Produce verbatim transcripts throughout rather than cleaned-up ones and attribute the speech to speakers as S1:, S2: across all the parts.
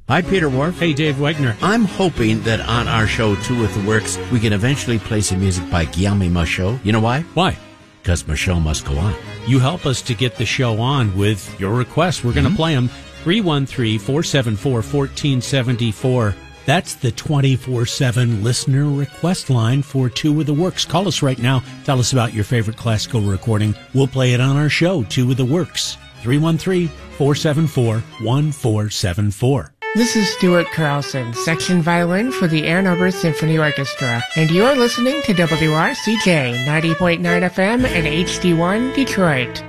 S1: Hi, Peter Wharf.
S2: Hey, Dave Wegner.
S1: I'm hoping that on our show, Two with the Works, we can eventually play some music by Guillaume Michaud. You know why?
S2: Why?
S1: Because Michaud must go on.
S2: You help us to get the show on with your requests. We're going to mm-hmm. play them. three one three, four seven four, one four seven four. That's the twenty-four seven listener request line for Two with the Works. Call us right now. Tell us about your favorite classical recording. We'll play it on our show, Two with the Works. three one three, four seven four, one four seven four.
S3: This is Stuart Carlson, section violin for the Ann Arbor Symphony Orchestra, and you're listening to W R C J ninety point nine F M and H D one Detroit.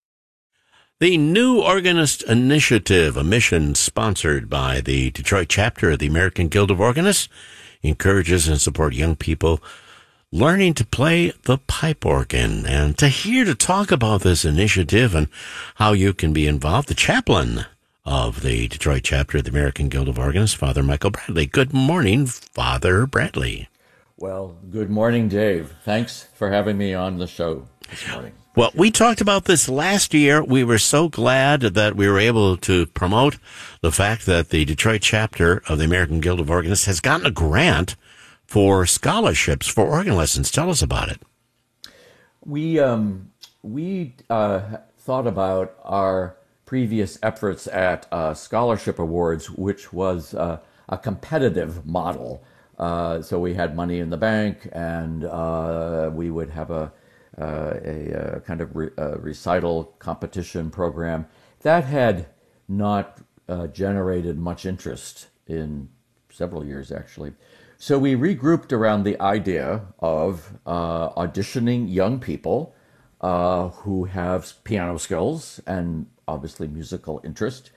S1: The New Organist Initiative, a mission sponsored by the Detroit chapter of the American Guild of Organists, encourages and supports young people learning to play the pipe organ. And to hear to talk about this initiative and how you can be involved, the chaplain of the Detroit chapter of the American Guild of Organists, Father Michael Bradley. Good morning, Father Bradley.
S4: Well, good morning, Dave. Thanks for having me on the show this morning.
S1: Well, we talked about this last year. We were so glad that we were able to promote the fact that the Detroit chapter of the American Guild of Organists has gotten a grant for scholarships for organ lessons. Tell us about it.
S4: We um, we uh, thought about our previous efforts at uh, scholarship awards, which was uh, a competitive model. Uh, so we had money in the bank, and uh, we would have a uh, a, a kind of re- a recital competition program that had not uh, generated much interest in several years, actually. So we regrouped around the idea of uh, auditioning young people uh, who have piano skills and obviously musical interest.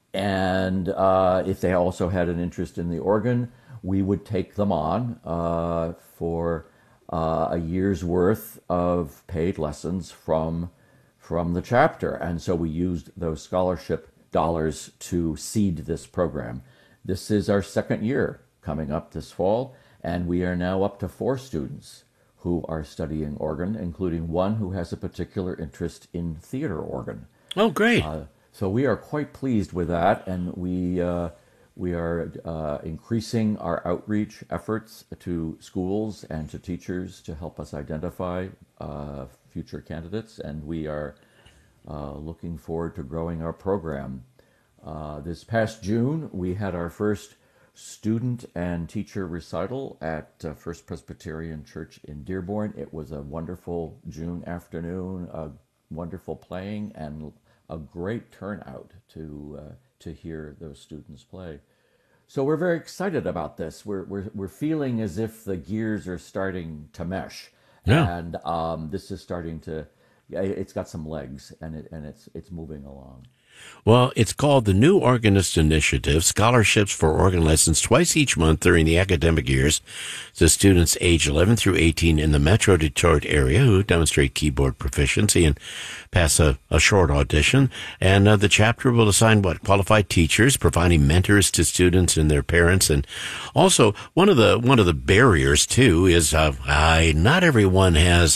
S4: And uh, if they also had an interest in the organ, we would take them on uh, for uh, a year's worth of paid lessons from, from the chapter. And so we used those scholarship dollars to seed this program. This is our second year coming up this fall, and we are now up to four students who are studying organ, including one who has a particular interest in theater organ.
S1: Oh, great.
S4: Uh, so we are quite pleased with that, and we uh, we are uh, increasing our outreach efforts to schools and to teachers to help us identify uh, future candidates, and we are uh, looking forward to growing our program. Uh, this past June, we had our first student and teacher recital at uh, First Presbyterian Church in Dearborn. It was a wonderful June afternoon, a wonderful playing, and a great turnout to uh, to hear those students play. So we're very excited about this. We're we're we're feeling as if the gears are starting to mesh,
S1: yeah.
S4: and um, this is starting to. It's got some legs, and it and it's it's moving along.
S1: Well, it's called the New Organist Initiative, scholarships for organ lessons twice each month during the academic years to students age eleven through eighteen in the Metro Detroit area who demonstrate keyboard proficiency and pass a, a short audition. And uh, the chapter will assign what qualified teachers, providing mentors to students and their parents. And also, one of the one of the barriers too is uh, I, not everyone has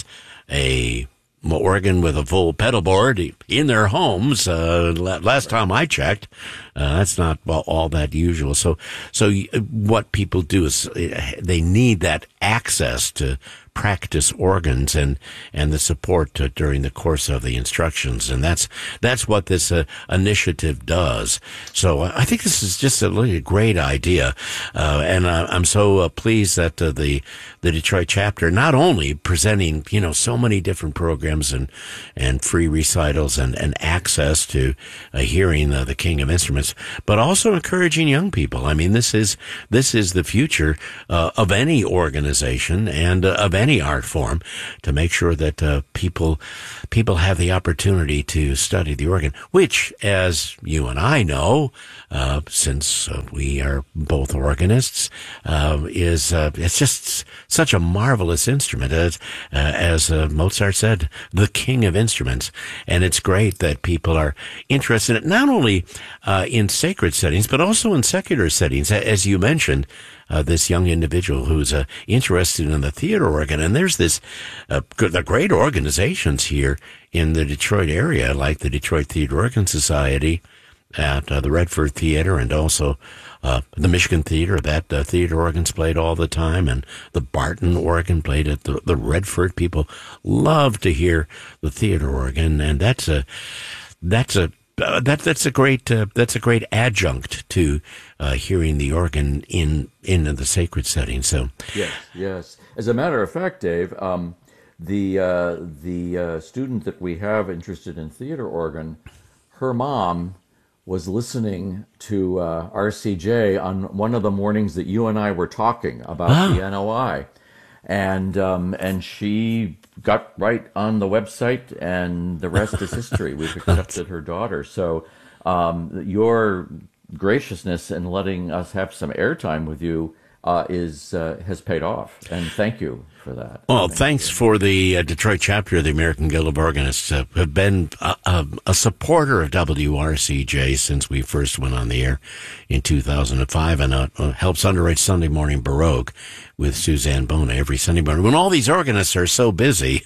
S1: a organ with a full pedal board in their homes. Uh, last time I checked, uh, that's not all that usual. So, so what people do is they need that access to practice organs and and the support uh, during the course of the instructions, and that's that's what this uh, initiative does. So uh, I think this is just a really great idea, uh, and uh, I'm so uh, pleased that uh, the the Detroit chapter not only presenting you know so many different programs and and free recitals and and access to uh, hearing uh, the King of Instruments, but also encouraging young people. I mean, this is this is the future uh, of any organization and uh, of any any art form, to make sure that uh, people people have the opportunity to study the organ, which, as you and I know, uh, since uh, we are both organists, uh, is uh, it's just such a marvelous instrument. As, uh, as uh, Mozart said, the king of instruments. And it's great that people are interested in it, not only uh, in sacred settings, but also in secular settings. As you mentioned, Uh, this young individual who's uh, interested in the theater organ. And there's this, uh, the great organizations here in the Detroit area, like the Detroit Theater Organ Society at uh, the Redford Theater and also uh, the Michigan Theater. That uh, theater organ's played all the time, and the Barton organ played at the, the Redford. People love to hear the theater organ, and that's a that's a uh, that that's a great uh, that's a great adjunct to uh, hearing the organ in in the sacred setting. So
S4: yes, yes. As a matter of fact, Dave, um, the uh, the uh, student that we have interested in theater organ, her mom was listening to uh, R C J on one of the mornings that you and I were talking about ah. the N O I, and um, and she got right on the website, and the rest is history. We've accepted her daughter. So um, your graciousness in letting us have some airtime with you uh, is uh, has paid off, and thank you for that.
S1: Well,
S4: Thank
S1: thanks
S4: you.
S1: for the uh, Detroit chapter of the American Guild of Organists. Uh, have been a, a, a supporter of W R C J since we first went on the air in two thousand five, and uh, uh, helps underwrite Sunday Morning Baroque with Suzanne Bona every Sunday morning. When all these organists are so busy,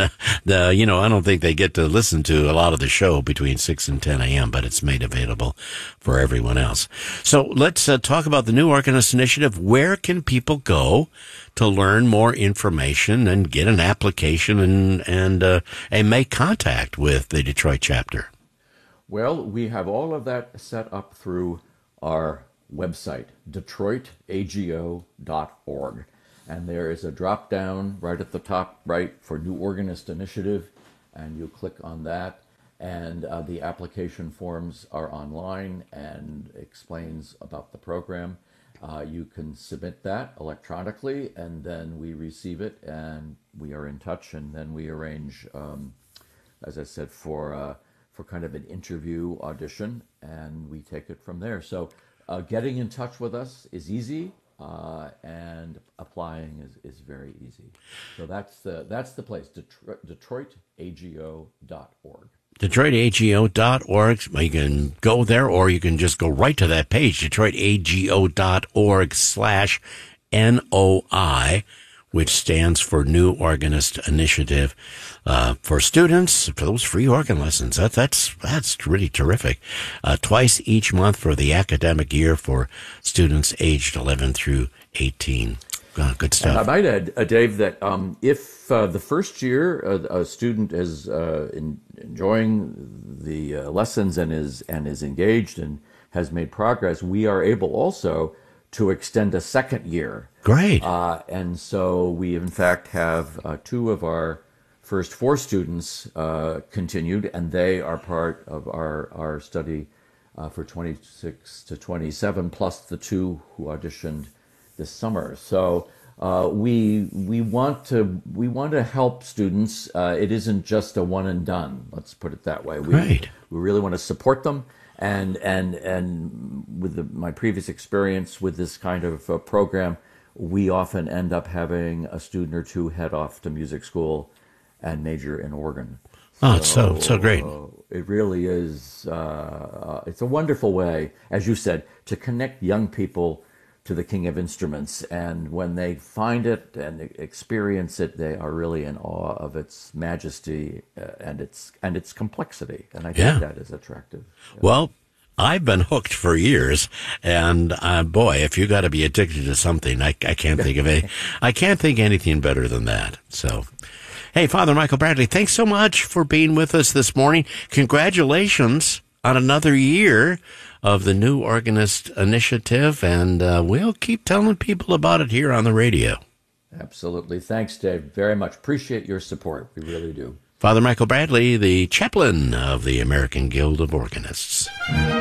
S1: the you know I don't think they get to listen to a lot of the show between six and ten a.m., but it's made available for everyone else. So let's uh, talk about the New Organist Initiative. Where can people go to learn more information and get an application and and uh, and make contact with the Detroit chapter?
S4: Well, we have all of that set up through our website, detroit a g o dot org. And there is a drop down right at the top right for New Organist Initiative, and you click on that, and uh, the application forms are online and explains about the program. Uh, you can submit that electronically, and then we receive it, and we are in touch, and then we arrange, um, as I said, for uh, for kind of an interview audition, and we take it from there. So uh, getting in touch with us is easy, uh, and applying is, is very easy. So that's the that's the place, Detroit, detroit a g o dot org.
S1: detroit a g o dot org. You can go there, or you can just go right to that page, detroit a g o dot org slash N O I, which stands for New Organist Initiative, uh, for students, for those free organ lessons. That, that's, that's really terrific. Uh, twice each month for the academic year for students aged eleven through eighteen. Uh, good stuff.
S4: And I might add, uh, Dave, that um, if uh, the first year uh, a student is uh, in, enjoying the uh, lessons and is and is engaged and has made progress, we are able also to extend a second year.
S1: Great.
S4: Uh, and so we, in fact, have uh, two of our first four students uh, continued, and they are part of our, our study uh, for twenty-six to twenty-seven, plus the two who auditioned this summer. So uh, we we want to we want to help students. Uh, it isn't just a one and done. Let's put it that way. We,
S1: right.
S4: We really want to support them. And and and with the, my previous experience with this kind of uh, program, we often end up having a student or two head off to music school and major in organ.
S1: Oh, it's so so great.
S4: Uh, it really is. Uh, it's a wonderful way, as you said, to connect young people to the King of Instruments, and when they find it and experience it, they are really in awe of its majesty uh, and its and its complexity, and I think
S1: yeah.
S4: that is attractive. Yeah.
S1: Well, I've been hooked for years, and uh, boy, if you got to be addicted to something, I, I can't think of a, I can't think anything better than that. So, hey, Father Michael Bradley, thanks so much for being with us this morning. Congratulations on another year of the New Organist Initiative, and uh, we'll keep telling people about it here on the radio.
S4: Absolutely. Thanks, Dave. Very much. Appreciate your support. We really do.
S1: Father Michael Bradley, the chaplain of the American Guild of Organists.